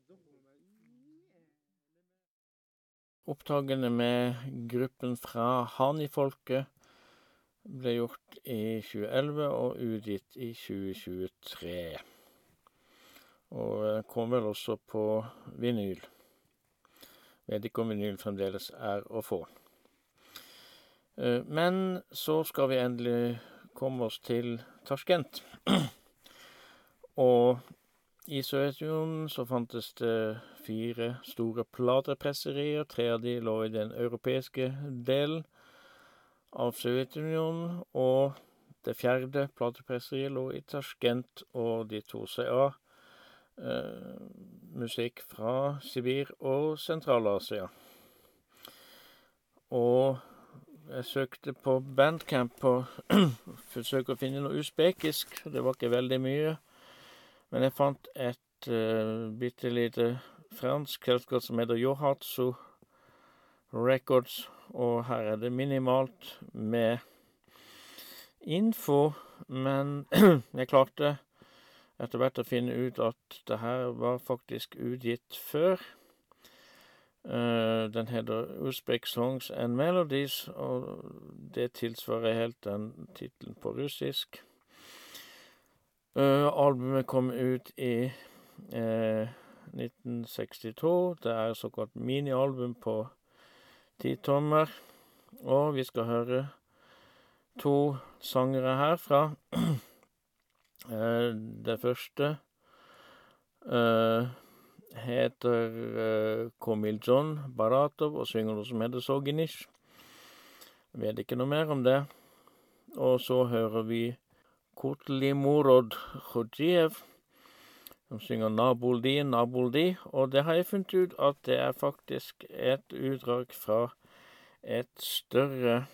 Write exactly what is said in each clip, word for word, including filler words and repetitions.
Opptagene med gruppen fra Hani-folket ble gjort i tjueelleve og utgitt i tjue tjuetre. Og kom vel også på vinyl. Vet ikke om vinyl fremdeles er å få. Men så skal vi endelig komme oss til Tasjkent. Og i Sovjetunionen så fantes det fire store platepresserier. Tre av de lå i den europeiske delen av Sovjetunionen, og det fjerde platepresseriet lå i Tasjkent, og de tok seg av eh, musikk fra Sibir og Sentral-Asia. Og jeg søkte på Bandcamp og forsøkte å finne noe usbekisk. Det var ikke veldig mye. Men jeg fant et uh, bittelite fransk selskap som heter Yohatsu Records, og her er det minimalt med info, men jeg klarte etter hvert å finne ut at det her var faktisk utgitt før. Uh, den heter Uzbek Songs and Melodies, og det tilsvarer helt den titlen på russisk. Uh, albumet kom ut i uh, nitten sekstito. Det er såkalt mini-album på ti tommer, og vi skal høre to sangere herfra. uh, det første uh, heter uh, Komiljon Baratov og synger noe som heter Soginish. Vet ikke noe mer om det. Og så hører vi Kutlimurod Khodjiev, som synger Nabuldi, Nabuldi, og det har jeg funnet ut at det er faktisk et utdrag fra et større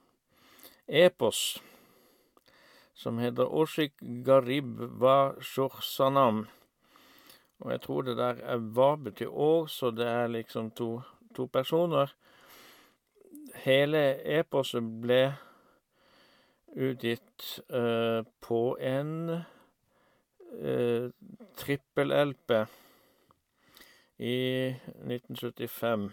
epos, som heter Oshik Garib Va Shorsanam. Og jeg tror det der er hva betyr år, så det er liksom to, to personer. Hele eposet ble utgitt uh, på en uh, trippel-L P i nitten syttifem.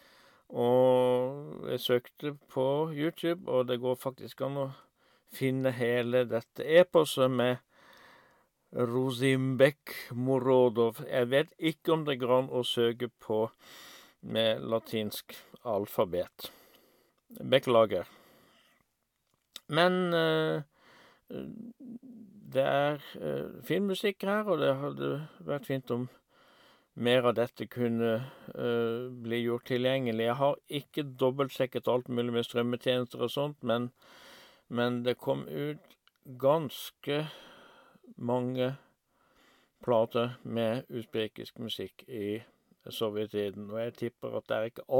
Og jeg søkte på YouTube, og det går faktisk an å finne hele dette eposet med Ruzimbek Murodov. Jeg vet ikke om det går an å søke på med latinsk alfabet. Beklager. Men uh, det er uh, fin musikk her, og det hadde vært fint om mer av dette kunne uh, bli gjort tilgjengelig. Jeg har ikke dobbeltsjekket alt mulig med strømmetjenester og sånt, men, men det kom ut ganske mange plater med usbekisk musikk i Sovjettiden, og jeg tipper at det er ikke alt